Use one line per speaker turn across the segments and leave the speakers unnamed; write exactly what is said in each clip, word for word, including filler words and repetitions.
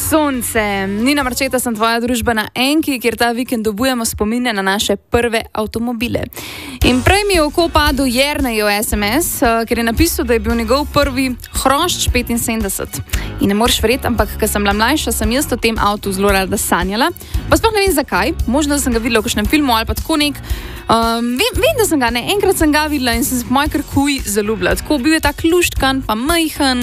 Sonce. Nina Marčeta, sem tvoja družba na Enki, kjer ta vikend dobujemo spomine na naše prve avtomobile. In prej mi je oko padel Jernejev es em es, ker je napisal, da je bil njegov prvi hrošč petinsedemdeset. In ne moreš verjeti, ampak ko sem bila mlajša, sem jaz o tem avtu zelo rada sanjala. Pa sploh ne vem zakaj, možno da sem ga videla v kakšnem filmu ali pa tako nek. Um, vem, vem, da sem ga ne, enkrat sem ga videla in sem se po moj kar huj zaljubila. Tako bil je tak luštkan, pa majhen.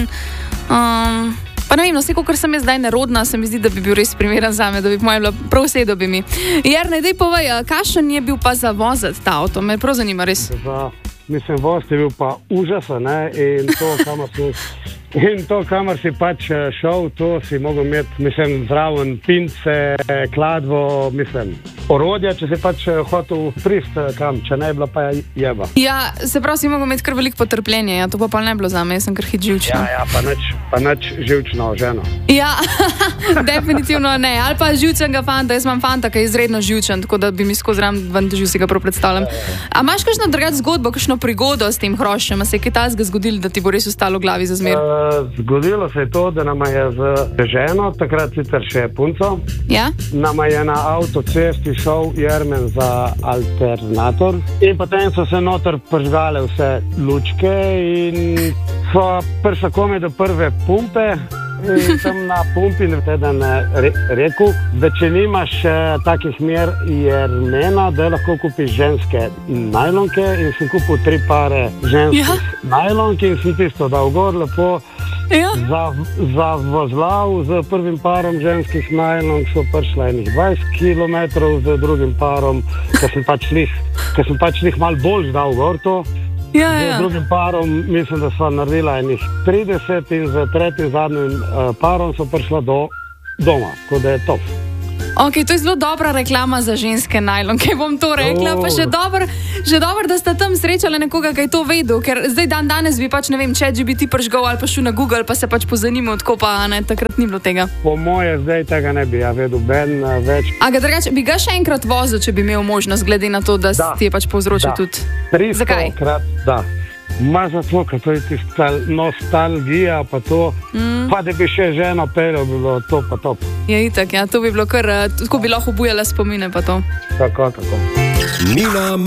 Um, Pa ne vem, no, vse, kakor sem jaz zdaj nerodna, se mi zdi, da bi bil res primeren zame, da bi moja bila prav sedel bi mi. Jernej, daj povej, kakšen je bil pa za voziti ta avto? Me prav zanima res.
Za, mislim, voz je bil pa užasen, ne, in to, kamor si, in to, kamor si pač šel, to si mogel imeti, mislim, zraven pince, kladvo, mislim, orodja, če si pač hotel prist kam, če ne je bila pa jeba.
Ja, se pravi, si mogel imeti kar veliko potrpljenje, ja, to pa pa ne bilo zame, jaz sem kar hit živčna.
Ja, ja, pa nič, pa nič živčno ženo.
Ja, definitivno ne, ali pa živčnega fanta, jaz imam fanta, ki je izredno živčen, tako da bi mi skozi ram ven težil, si ga prav predstavljam. A imaš kakšno drugačno zgodbo, kakšno prigodo s tem hroščem, a se je kaj takega zgodilo, da ti bo res ostalo v glavi za zmer?
Uh, zgodilo se je to, da nama je z ženo, takrat sicer še punco,
ja?
nama je na avtocesti šel Jermen za alternator in potem so se noter pržgale vse lučke in so prišla komaj do prve pumpe in sem na pumpi teden re, rekel, da če nimaš eh, takih mer Jermena, da lahko kupiš ženske najlonke in sem kupil tri pare ženskih ja? najlonke in sem tisto dal gor lepo. Ja. Za, za vozlav z prvim parom ženskih najlonk so prišla enih dvajset kilometrov, z drugim parom, ker sem pač lih, ker sem pač lih malo bolj dal gor to.
Ja, ja.
Z drugim parom mislim, da sva naredila enih trideset in z tretjim zadnjim uh, parom so prišla do doma, tako da je top.
Ok, to je zelo dobra reklama za ženske najlonke, bom to rekla, oh. Pa še dobro, že dobro, da sta tam srečala nekoga, ki je to vedel, ker zdaj dan danes bi pač, ne vem, če bi ti prižgal ali pa šel na Google, pa se pač pozanimal, tako pa ne, takrat ni bilo tega.
Po moje zdaj tega ne bi ja vedel, ben uh, več.
A ga drugače, bi ga še enkrat vozil, če bi imel možnost, glede na to, da, da. ti je pač povzročil
da.
tudi.
tristo
Zakaj?
Krat, da. Ma zato, ker to je tista nostalgija, pa to, mm. pa da bi še ženo peljal, bi bilo to pa top.
Ja, itak, ja, to bi bilo kar, tako bi lahko obujala spomine pa to.
Tako, tako.